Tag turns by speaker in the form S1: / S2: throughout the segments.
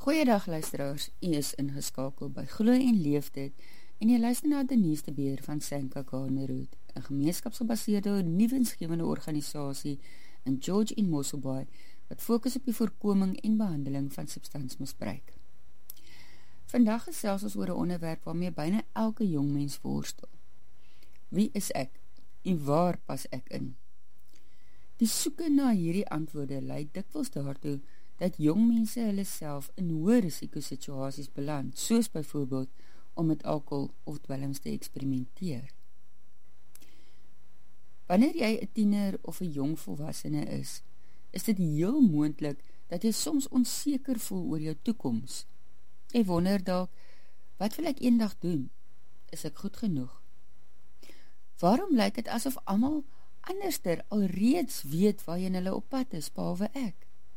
S1: Goeiedag luisteraars, u is ingeskakel by Glo en Leef Dit en jy luister na Denise de Beer van Sanka Garneroot, 'n gemeenskapsgebaseerde nuwensgewende organisasie in George en Mossel Bay wat fokus op die voorkoming en behandeling van substansmisbruik. Vandag gesels ons oor 'n onderwerp waarmee byna elke jong mens worstel. Wie is ek en waar pas ek in? Die soeke na hierdie antwoorde lei dikwels daartoe dat jong mense hulle self in hoë risikosituasies beland, soos byvoorbeeld om met alkohol of dwelms te eksperimenteer. Wanneer jy 'n tiener of 'n jong volwassene is dit heel moontlik dat jy soms onseker voel oor jou toekoms. Jy wonder dalk, wat wil ek eendag doen? Is ek goed genoeg? Waarom lyk dit asof almal anderster alreeds weet waarheen hulle op pad is, behalwe ek?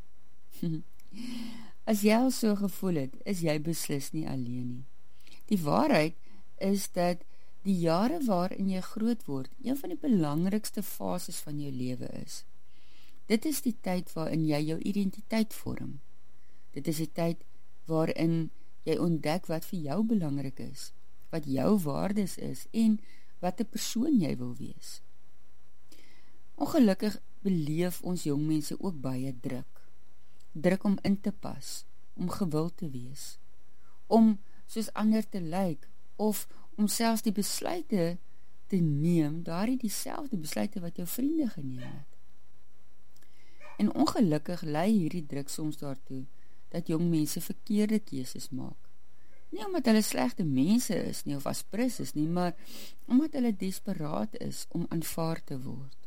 S1: As jy al so gevoel het, is jy beslis nie alleen nie. Die waarheid is dat die jare waarin jy groot word, een van die belangrikste fases van jou lewe is. Dit is die tyd waarin jy jou identiteit vorm. Dit is die tyd waarin jy ontdek wat vir jou belangrik is, wat jou waardes is en wat 'n persoon jy wil wees. Ongelukkig beleef ons jong mense ook baie druk om in te pas, om gewild te wees, om soos ander te lyk, of om selfs die besluite te neem, dieselfde besluite wat jou vriende geneem het. En ongelukkig lei hierdie druk soms daartoe, dat jong mense verkeerde keuses maak. Nie omdat hulle slegte mense is nie, of aspres is nie, maar omdat hulle desperaat is om aanvaar te word.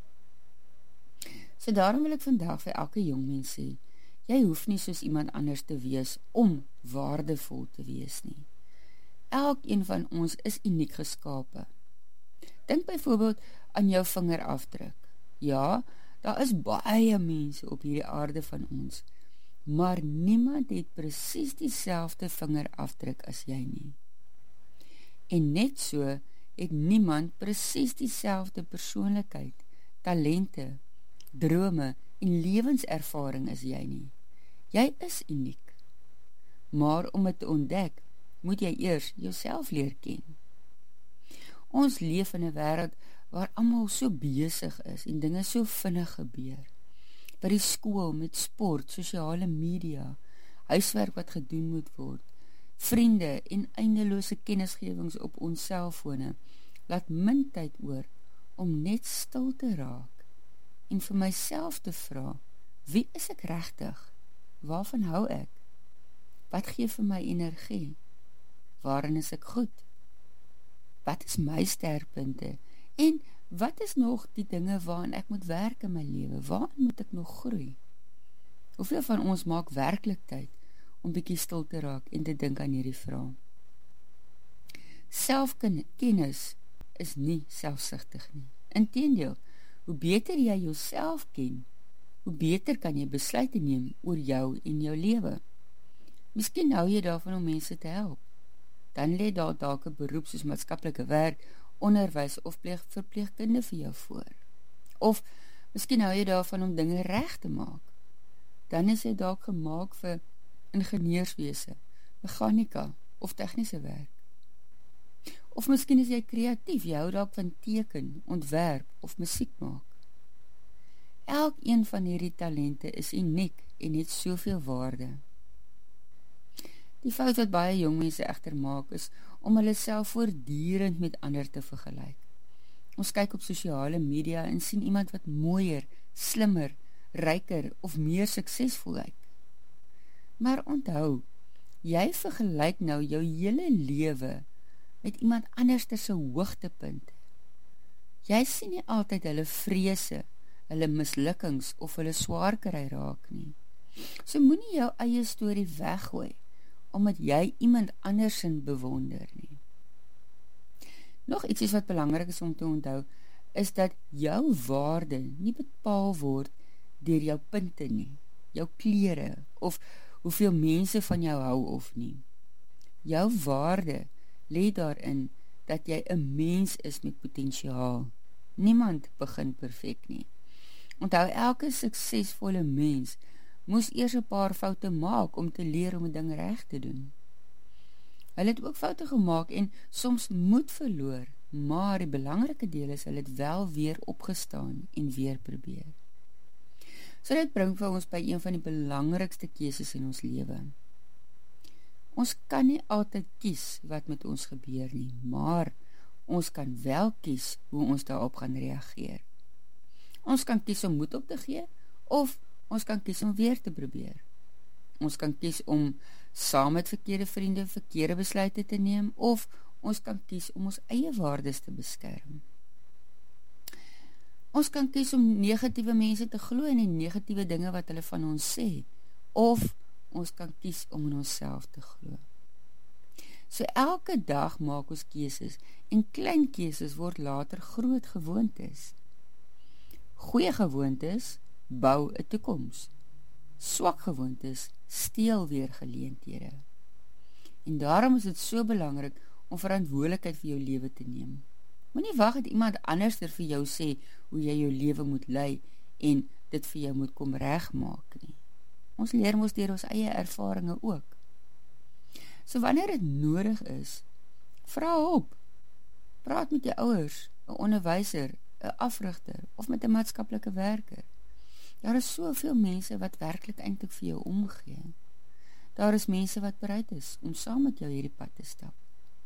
S1: So daarom wil ek vandag vir elke jong mens sê, jy hoef nie soos iemand anders te wees om waardevol te wees nie. Elkeen van ons is uniek geskape. Dink byvoorbeeld aan jou vingerafdruk. Ja, daar is baie mense op hierdie aarde van ons, maar niemand het presies dieselfde vingerafdruk as jy nie. En net so het niemand presies dieselfde persoonlikheid, talente, drome en lewenservaring as jy nie. Jy is uniek. Maar om het te ontdek, moet jy eers jouself leer ken. Ons leef in 'n wêreld waar almal so besig is en dinge so vinnig gebeur. By die skool, met sport, sosiale media, huiswerk wat gedoen moet word, vriende en eindelose kennisgewings op ons selfone, laat min tyd oor om net stil te raak en vir myself te vra, wie is ek regtig? Waarvan hou ek? Wat gee vir my energie? Waarin is ek goed? Wat is my sterkpunte? En wat is nog die dinge waarin ek moet werk in my lewe? Waarin moet ek nog groei? Hoeveel van ons maak werklik tyd om bietjie stil te raak en te dink aan hierdie vraag? Selfkennis is nie selfsugtig nie. Inteendeel, hoe beter jy jouself ken, hoe beter kan jy besluite neem oor jou en jou lewe. Miskien hou jy daarvan om mense te help. Dan lê daar dalk 'n beroep soos maatskaplike werk, onderwys of verpleegkunde vir jou voor. Of miskien hou jy daarvan om dinge reg te maak. Dan is jy dalk gemaak vir ingenieurswese, mechanika of tegniese werk. Of miskien is jy kreatief, jy hou dalk van teken, ontwerp of musiek maak. Elkeen van hierdie talente is uniek en het soveel waarde. Die fout wat baie jong mense egter maak is om hulle self voortdurend met ander te vergelyk. Ons kyk op sosiale media en sien iemand wat mooier, slimmer, ryker of meer suksesvol lyk. Maar onthou, jy vergelyk nou jou hele lewe met iemand anderster se hoogtepunt. Jy sien nie altyd hulle vrese, hulle mislukkings of hulle swaar kry raak nie. So moenie jou eie storie weggooi, omdat jy iemand andersin bewonder nie. Nog iets wat belangrik is om te onthou, is dat jou waarde nie bepaal word deur jou punte nie, jou klere, of hoeveel mense van jou hou of nie. Jou waarde lê daarin dat jy 'n mens is met potensiaal. Niemand begin perfek nie. Onthou, elke suksesvolle mens moes eers 'n paar foute maak om te leer om 'n ding reg te doen. Hulle het ook foute gemaak en soms moed verloor, maar die belangrike deel is, hulle het wel weer opgestaan en weer probeer. So dit bring vir ons by een van die belangrikste keuses in ons lewe. Ons kan nie altyd kies wat met ons gebeur nie, maar ons kan wel kies hoe ons daarop gaan reageer. Ons kan kies om moed op te gee, of ons kan kies om weer te probeer. Ons kan kies om saam met verkeerde vriende verkeerde besluite te neem, of ons kan kies om ons eie waardes te beskerm. Ons kan kies om negatiewe mense te glo en die negatiewe dinge wat hulle van ons sê, of ons kan kies om in onsself te glo. So elke dag maak ons keuses, en klein keuses word later groot gewoontes. Goeie gewoontes bou 'n toekoms. Swak gewoontes steel weer geleenthede. En daarom is dit so belangrik om verantwoordelikheid vir jou lewe te neem. Moenie wag dat iemand anders vir jou sê hoe jy jou lewe moet lei en dit vir jou moet kom regmaak nie. Ons leer mos deur ons eie ervarings ook. So wanneer dit nodig is, vra hulp. Praat met jou ouers, 'n onderwyser, 'n afrigter of met 'n maatskaplike werker. Daar is soveel mense wat werklik eintlik vir jou omgee. Daar is mense wat bereid is om saam met jou hierdie pad te stap.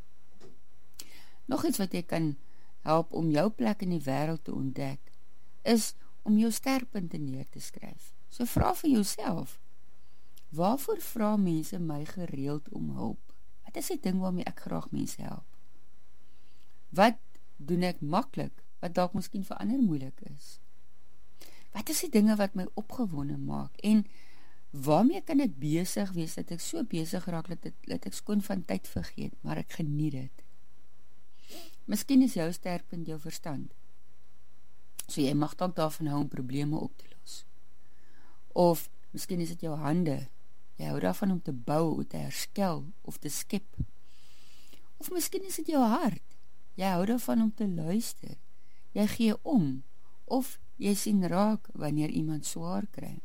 S1: Nog iets wat jy kan help om jou plek in die wêreld te ontdek, is om jou sterkpunte neer te skryf. So vra vir jouself, waarvoor vra mense my gereeld om hulp? Wat is die ding waarmee ek graag mense help? Wat doen ek maklik, wat dalk miskien vir ander moeilik is? Wat is die dinge wat my opgewonde maak? En waarmee kan ek besig wees, dat ek so besig raak, dat ek skoon van tyd vergeet, maar ek geniet dit? Miskien is jou sterkpunt jou verstand. So jy mag dalk daarvan hou om probleme op te los. Of miskien is dit jou hande. Jy hou daarvan om te bou, te herstel of te skep. Of miskien is dit jou hart. Jy hou daarvan om te luister. Jy gee om. Of jy sien raak wanneer iemand swaar kry.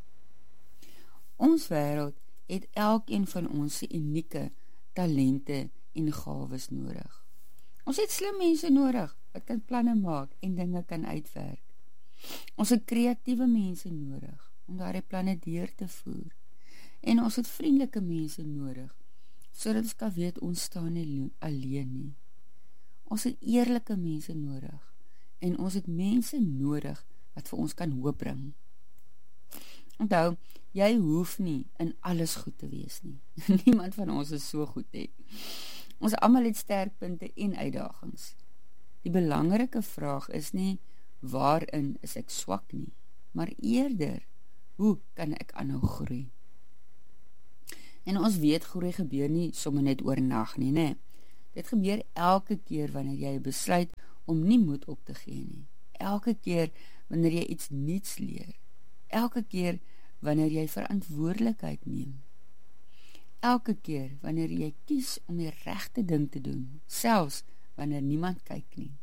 S1: Ons wêreld het elkeen van ons se unieke talente en gawes nodig. Ons het slim mense nodig wat kan planne maak en dinge kan uitwerk. Ons het kreatiewe mense nodig om daardie planne deur te voer. En ons het vriendelike mense nodig sodat ons kan weet ons staan nie alleen nie. Ons het eerlike mense nodig en ons het mense nodig wat vir ons kan hoop bring. Onthou, jy hoef nie in alles goed te wees nie. Niemand van ons is so goed nie. Ons almal het sterkpunte en uitdagings. Die belangrike vraag is nie, waarin is ek swak nie, maar eerder, hoe kan ek aanhou groei? En ons weet, groei gebeur nie sommer net oornag nie, nee. Dit gebeur elke keer wanneer jy besluit om nie moed op te gee nie. Elke keer wanneer jy iets nuuts leer. Elke keer wanneer jy verantwoordelikheid neem. Elke keer wanneer jy kies om die regte ding te doen, selfs wanneer niemand kyk nie.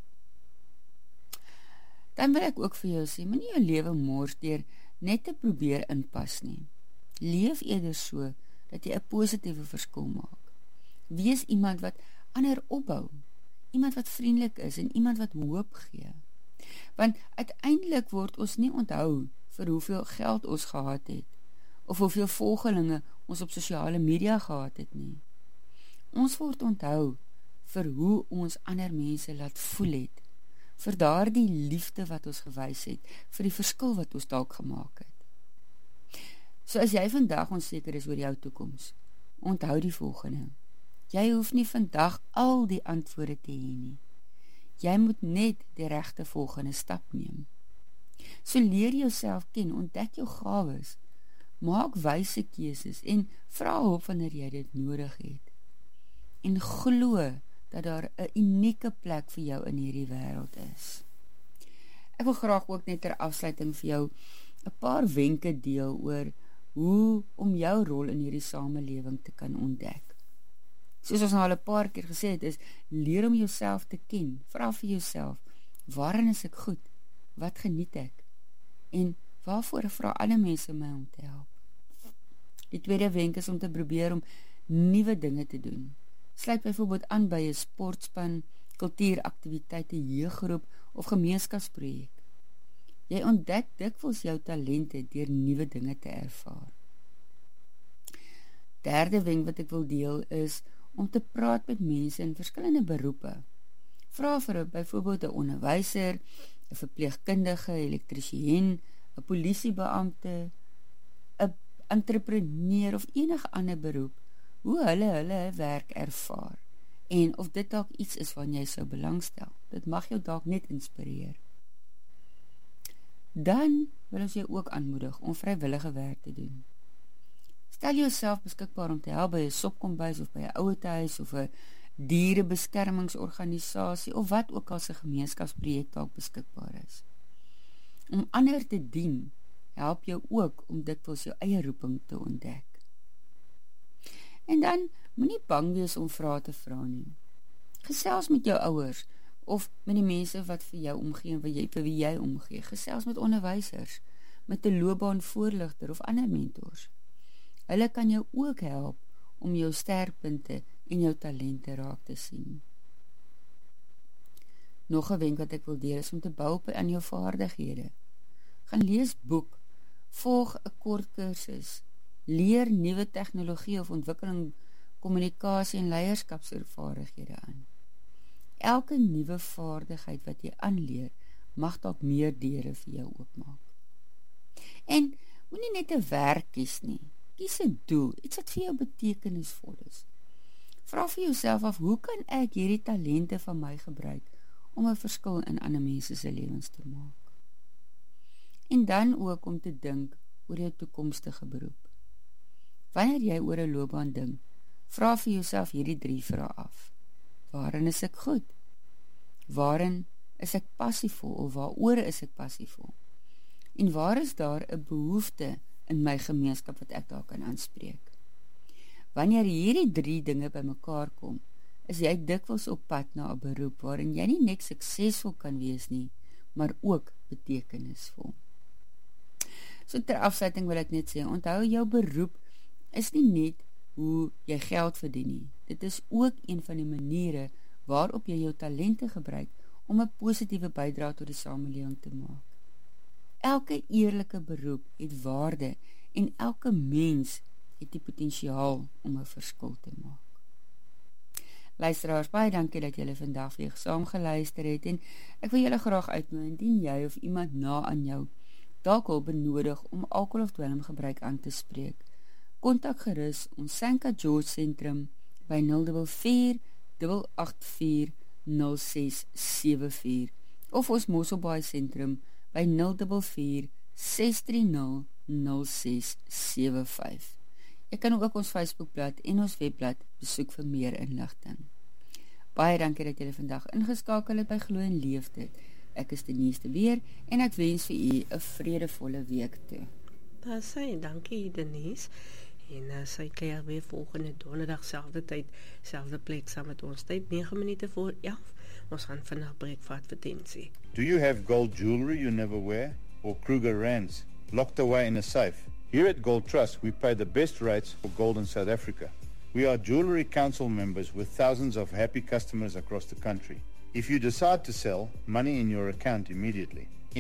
S1: Dan wil ek ook vir jou sê, moenie jou lewe mors deur net te probeer inpas nie. Leef eerder so, dat jy 'n positiewe verskil maak. Wees iemand wat ander opbou, iemand wat vriendelik is en iemand wat hoop gee. Want uiteindelik word ons nie onthou vir hoeveel geld ons gehad het, of hoeveel volgelinge ons op sosiale media gehad het nie. Ons word onthou vir hoe ons ander mense laat voel het, vir daardie liefde wat ons gewys het, vir die verskil wat ons dalk gemaak het. So as jy vandag onseker is oor jou toekoms, onthou die volgende. Jy hoef nie vandag al die antwoorde te hê nie. Jy moet net die regte volgende stap neem. So leer jouself ken, ontdek jou gawes, maak wyse keuses en vra hulp wanneer jy dit nodig het. En glo dat daar 'n unieke plek vir jou in hierdie wêreld is. Ek wil graag ook net ter afsluiting vir jou 'n paar wenke deel oor hoe om jou rol in hierdie samelewing te kan ontdek. Soos ons al 'n paar keer gesê het, is leer om jouself te ken. Vra vir jouself, waarin is ek goed? Wat geniet ek? En Waarvoor vra ander mense my om te help? Die tweede wenk is om te probeer om nuwe dinge te doen. Sluit byvoorbeeld aan by 'n sportspan, kultuuraktiwiteite, jeuggroep of gemeenskapsprojek. Jy ontdek dikwels jou talente deur nuwe dinge te ervaar. Derde wenk wat ek wil deel is om te praat met mense in verskillende beroepe. Vra vir byvoorbeeld 'n onderwyser, 'n verpleegkundige, elektriesien, 'n polisiebeampte, 'n entrepreneur of enige ander beroep, hoe hulle werk ervaar en of dit dalk iets is wat jy sou belangstel. Dit mag jou dalk net inspireer. Dan wil ons jou ook aanmoedig om vrywillige werk te doen. Stel jouself beskikbaar om te help by 'n sopkombuis of by 'n ouetehuis of 'n dierebeskermingsorganisasie of wat ook al se gemeenskapsprojek dalk beskikbaar is. Om ander te dien, help jou ook om dikwels jou eie roeping te ontdek. En dan moenie bang wees om vrae te vra nie. Gesels met jou ouers of met die mense wat vir jou omgee en vir wie jy omgee. Gesels met onderwysers, met 'n loopbaanvoorligter of ander mentors. Hulle kan jou ook help om jou sterkpunte en jou talente raak te sien. Nog 'n wenk wat ek wil deel is om te bou op aan jou vaardighede. Gaan lees boek, volg 'n kort kursus, leer nuwe tegnologie of ontwikkeling, kommunikasie en leierskapsvaardighede aan. Elke nuwe vaardigheid wat jy aanleer, mag dalk meer deure vir jou oopmaak. En moenie net 'n werk kies nie. Kies 'n doel, iets wat vir jou betekenisvol is. Vra vir jouself af, hoe kan ek hierdie talente van my gebruik om 'n verskil in ander mense se lewens te maak? En dan ook om te dink oor jou toekomstige beroep. Wanneer jy oor 'n loopbaan dink, vra vir jouself hierdie 3 vrae af. Waarin is ek goed? Waarin is ek passievol of waaroor is ek passievol? En waar is daar 'n behoefte in my gemeenskap wat ek daar kan aanspreek? Wanneer hierdie 3 dinge bymekaar kom, is jy dikwels op pad na 'n beroep waarin jy nie net suksesvol kan wees nie, maar ook betekenisvol. So ter afsluiting wil ek net sê, onthou jou beroep is nie net hoe jy geld verdien nie. Dit is ook een van die maniere waarop jy jou talente gebruik om 'n positiewe bydrae tot die samelewing te maak. Elke eerlike beroep het waarde en elke mens het die potensiaal om 'n verskil te maak. Luisteraars, baie dankie dat julle vandag weer saam geluister het en ek wil julle graag uitnooi indien jy of iemand na aan jou dalk hulp benodig om alkohol of dwelmgebruik aan te spreek. Kontak gerus ons Sanka George Sentrum by 044 884 0674 of ons Mosselbaai Sentrum by 044 630 0675. Jy kan ook ons Facebookblad en ons webblad besoek vir meer inligting. Baie dankie dat julle vandag ingeskakel het by Glo en Leef Dit. Ek is Denise de Beer en ek wens vir u 'n vredevolle week toe.
S2: Daar sê, dankie Denise. En sy keer weer volgende donderdag, selfde tyd, selfde plek, saam met ons tyd, 9 minute voor 11. Ons gaan vandag breek vir advertensie.
S3: Do you have gold jewelry you never wear? Or Kruger rands locked away in a safe? Here at Gold Trust, we pay the best rates for gold in South Africa. We are Jewelry Council members with thousands of happy customers across the country. If you decide to sell, money in your account immediately.